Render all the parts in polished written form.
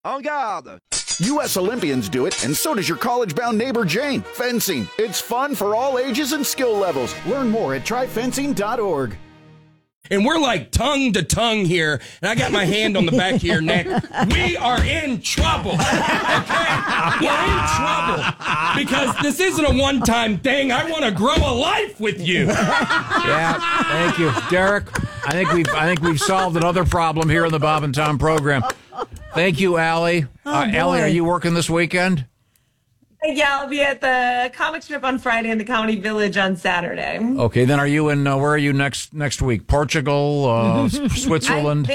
En garde! U.S. Olympians do it, and so does your college-bound neighbor Jane. Fencing. It's fun for all ages and skill levels. Learn more at tryfencing.org. And we're like tongue to tongue here, and I got my hand on the back of your neck. We are in trouble. Okay? We're in trouble because this isn't a one-time thing. I want to grow a life with you. Yeah, thank you, Derek. I think we've solved another problem here in the Bob and Tom program. Thank you, Allie. Allie, are you working this weekend? Yeah, I'll be at the comic strip on Friday in the Comedy Village on Saturday. Okay, then are you in, where are you next week? Portugal, Switzerland?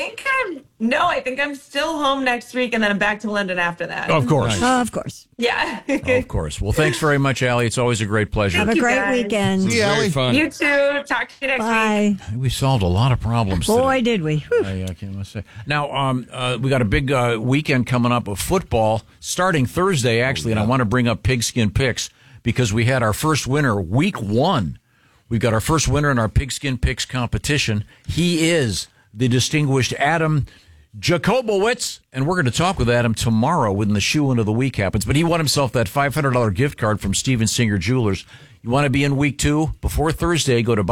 I think I'm still home next week, and then I'm back to London after that. Of course. Of course. Yeah. Of course. Well, thanks very much, Allie. It's always a great pleasure. Have a great weekend. See you, Allie. Very fun. You too. Talk to you next Bye. week. We solved a lot of problems Boy, today. did we. I can't say. Now, we got a big weekend coming up of football starting Thursday, actually, and I want to bring up Pigskin Picks because we had our first winner week 1. We've got our first winner in our Pigskin Picks competition. He is the distinguished Adam Jacobowitz, and we're going to talk with Adam tomorrow when the shoe-in of the week happens. But he won himself that $500 gift card from Steven Singer Jewelers. You want to be in week 2? Before Thursday, go to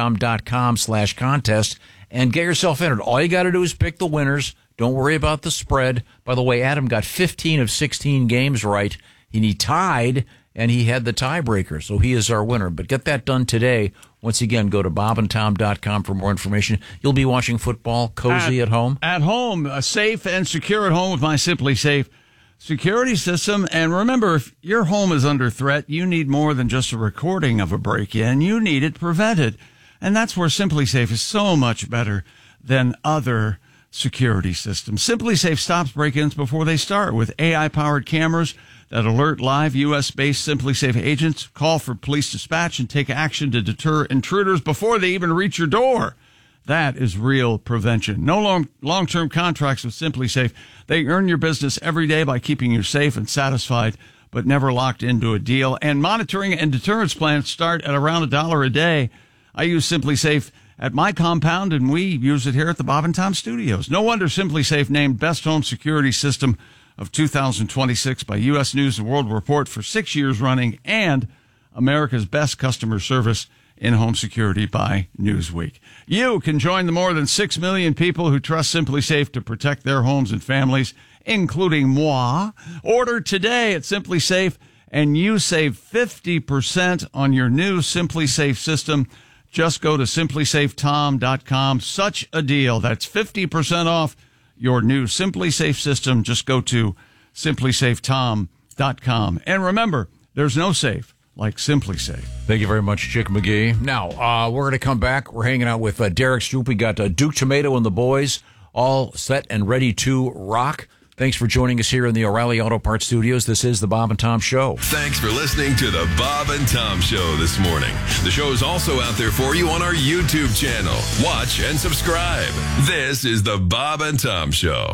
bobandtom.com/contest and get yourself entered. All you got to do is pick the winners. Don't worry about the spread. By the way, Adam got 15 of 16 games right, and he tied, and he had the tiebreaker, so he is our winner. But get that done today. Once again, go to bobandtom.com for more information. You'll be watching football cozy at home? At home, safe and secure at home with my Simply Safe security system. And remember, if your home is under threat, you need more than just a recording of a break-in. You need it prevented. And that's where Simply Safe is so much better than other security systems. Simply Safe stops break-ins before they start with AI-powered cameras that alert live U.S.-based Simply Safe agents, call for police dispatch, and take action to deter intruders before they even reach your door. That is real prevention. No long-term contracts with Simply Safe. They earn your business every day by keeping you safe and satisfied, but never locked into a deal. And monitoring and deterrence plans start at around $1 a day. I use Simply Safe at my compound, and we use it here at the Bob and Tom Studios. No wonder Simply Safe named Best Home Security System of 2026 by U.S. News & World Report for 6 years running, and America's Best Customer Service in Home Security by Newsweek. You can join the more than 6 million people who trust Simply Safe to protect their homes and families, including moi. Order today at Simply Safe, and you save 50% on your new Simply Safe system. Just go to simplysafetom.com. Such a deal. That's 50% off your new Simply Safe system. Just go to simplysafetom.com. And remember, there's no safe like Simply Safe. Thank you very much, Chick McGee. Now, we're going to come back. We're hanging out with Derek Stroop. We got Duke Tomato and the boys all set and ready to rock. Thanks for joining us here in the O'Reilly Auto Parts Studios. This is the Bob and Tom Show. Thanks for listening to the Bob and Tom Show this morning. The show is also out there for you on our YouTube channel. Watch and subscribe. This is the Bob and Tom Show.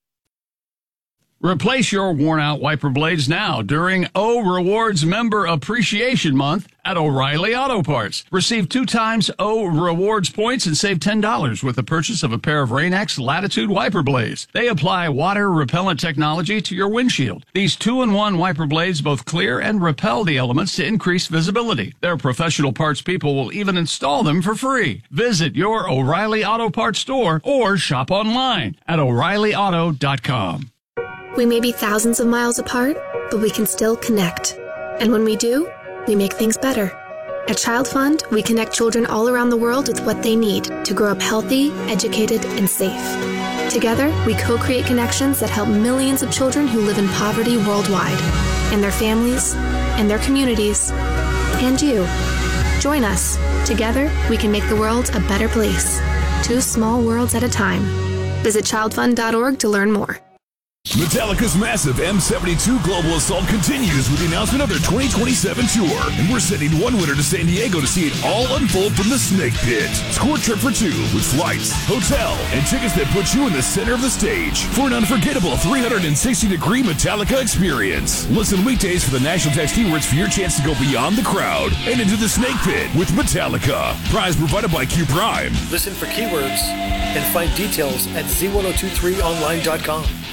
Replace your worn-out wiper blades now during O Rewards Member Appreciation Month at O'Reilly Auto Parts. Receive 2 times O Rewards points and save $10 with the purchase of a pair of Rain-X Latitude wiper blades. They apply water-repellent technology to your windshield. These 2-in-1 wiper blades both clear and repel the elements to increase visibility. Their professional parts people will even install them for free. Visit your O'Reilly Auto Parts store or shop online at O'ReillyAuto.com. We may be thousands of miles apart, but we can still connect. And when we do, we make things better. At Child Fund, we connect children all around the world with what they need to grow up healthy, educated, and safe. Together, we co-create connections that help millions of children who live in poverty worldwide, and their families, and their communities, and you. Join us. Together, we can make the world a better place. 2 small worlds at a time. Visit childfund.org to learn more. Metallica's massive M72 Global Assault continues with the announcement of their 2027 tour. And we're sending one winner to San Diego to see it all unfold from the Snake Pit. Score a trip for 2 with flights, hotel, and tickets that put you in the center of the stage for an unforgettable 360-degree Metallica experience. Listen weekdays for the National Text Keywords for your chance to go beyond the crowd and into the Snake Pit with Metallica. Prize provided by Q Prime. Listen for keywords and find details at z1023online.com.